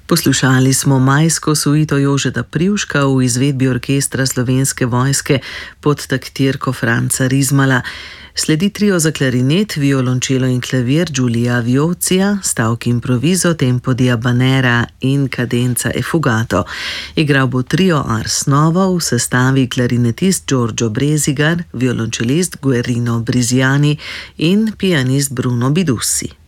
Poslušali smo majsko suito Jožeta Privška v izvedbi orkestra Slovenske vojske pod taktirko Franca Rizmala. Sledi trio za klarinet, violončelo in klavir Giulia Viocia, stavk improvizo, tempo di habanera in cadenza e fugato. Igral bo trio Ars Nova v sestavi klarinetist Giorgio Bresigar, violončelist Guerrino Brisiani in pianist Bruno Bidussi.